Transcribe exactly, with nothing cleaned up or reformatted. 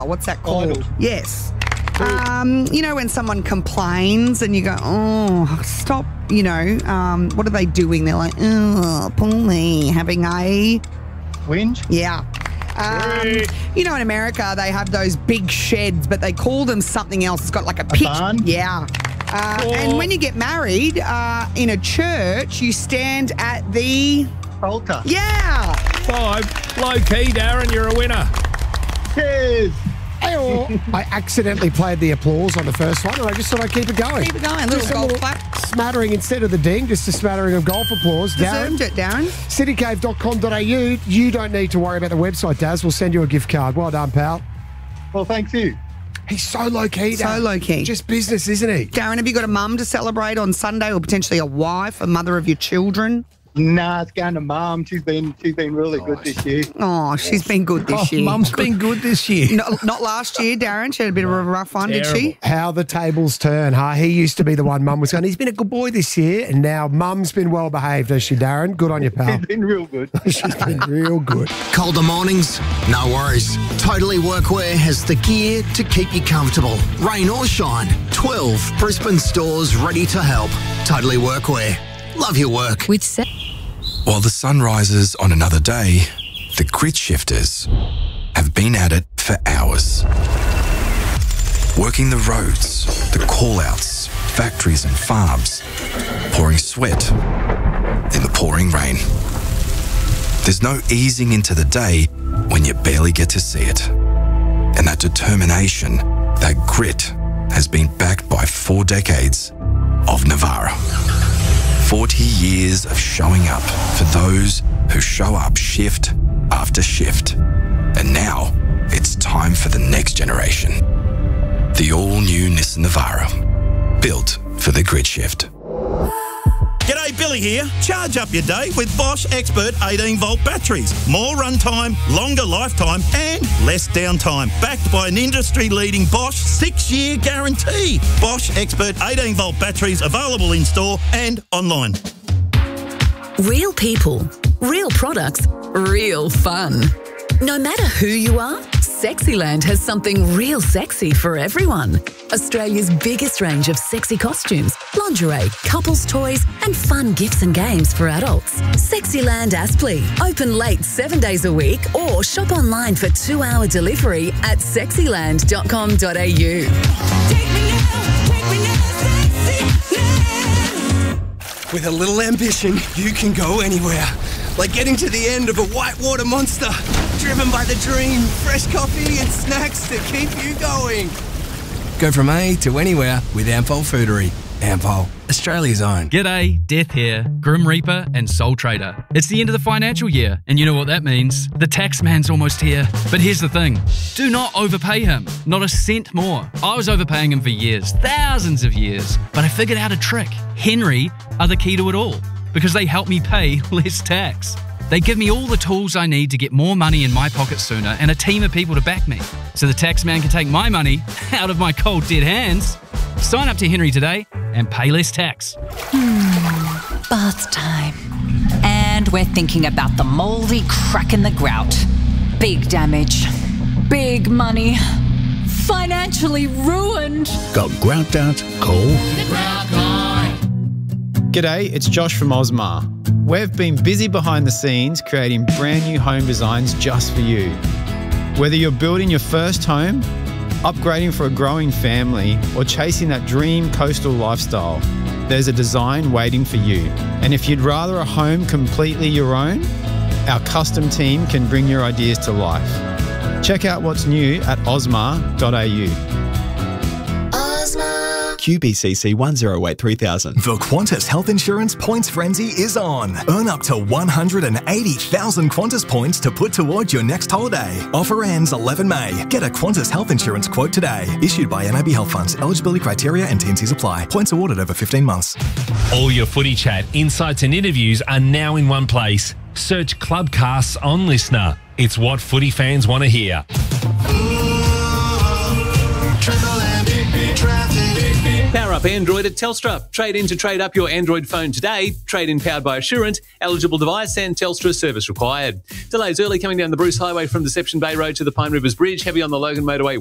What's that called? Idle. Yes. Um, you know when someone complains and you go, oh, stop, you know, um, what are they doing? They're like, oh, Paulie, having a... Whinge? Yeah. Um, you know, in America, they have those big sheds, but they call them something else. It's got like a pitch. barn? Yeah. Uh, Oh. And when you get married uh, in a church, you stand at the... Altar. Yeah. Five. Low key, Darren, you're a winner. Cheers. I accidentally played the applause on the first one, and I just thought I'd keep it going. Keep it going. Little Just a golf little clap. smattering instead of the ding, just a smattering of golf applause. Darren, Deserved it, Darren. city cave dot com dot a u. You don't need to worry about the website, Daz. We'll send you a gift card. Well done, pal. Well, thanks you. He's so low-key, So Darren. low-key. Just business, isn't he? Darren, have you got a mum to celebrate on Sunday, or potentially a wife, a mother of your children? Nah, it's going to Mum. She's been she's been really good this year. Oh, she's been good this Oh, year. Mum's been good this year. Not, not last year, Darren. She had a bit of a rough one, did she? How the tables turn, huh? He used to be the one Mum was going, he's been a good boy this year, and now Mum's been well behaved, has she, Darren? Good on you, pal. She's been real good. She's been real good. Colder mornings? No worries. Totally Workwear has the gear to keep you comfortable. Rain or shine, twelve Brisbane stores ready to help. Totally Workwear. Love your work. With se- While the sun rises on another day, the grit shifters have been at it for hours. Working the roads, the call-outs, factories and farms, pouring sweat in the pouring rain. There's no easing into the day when you barely get to see it. And that determination, that grit, has been backed by four decades of Navara. forty years of showing up for those who show up shift after shift. And now it's time for the next generation. The all-new Nissan Navara, built for the grid shift. G'day, Billy here. Charge up your day with Bosch Expert eighteen volt batteries. More runtime, longer lifetime and less downtime. Backed by an industry-leading Bosch six-year guarantee. Bosch Expert eighteen volt batteries available in store and online. real people, real products, real fun. No matter who you are, Sexyland has something real sexy for everyone. Australia's biggest range of sexy costumes, lingerie, couples toys and fun gifts and games for adults. Sexyland Aspley. Open late seven days a week or shop online for two-hour delivery at sexyland dot com dot a u. With a little ambition, you can go anywhere. Like getting to the end of a whitewater monster, driven by the dream, fresh coffee and snacks to keep you going. Go from A to anywhere with Ampol Foodery. Ampol, Australia's own. G'day, Death here, Grim Reaper and Soul Trader. It's the end of the financial year, and you know what that means. The tax man's almost here. But here's the thing, do not overpay him, not a cent more. I was overpaying him for years, thousands of years, but I figured out a trick. Henry are the key to it all, because they help me pay less tax. They give me all the tools I need to get more money in my pocket sooner and a team of people to back me, so the tax man can take my money out of my cold dead hands. Sign up to Henry today and pay less tax. Hmm, bath time. And we're thinking about the mouldy crack in the grout. Big damage. Big money. Financially ruined. Got grout out? Call The Grout Guy. G'day, it's Josh from Osmar. We've been busy behind the scenes creating brand new home designs just for you. Whether you're building your first home, upgrading for a growing family, or chasing that dream coastal lifestyle, there's a design waiting for you. And if you'd rather a home completely your own, our custom team can bring your ideas to life. Check out what's new at osmar dot a u. Q B C C one zero eight three thousand. The Qantas Health Insurance Points Frenzy is on. Earn up to one hundred eighty thousand Qantas points to put towards your next holiday. Offer ends eleven May. Get a Qantas Health Insurance quote today. Issued by N A B Health Funds. Eligibility criteria and T and Cs apply. Points awarded over fifteen months. All your footy chat, insights and interviews are now in one place. Search Clubcasts on Listener. It's what footy fans want to hear. Power up up Android at Telstra. Trade in to trade up your Android phone today. Trade in powered by Assurant. Eligible device and Telstra service required. Delays early coming down the Bruce Highway from Deception Bay Road to the Pine Rivers Bridge. Heavy on the Logan Motorway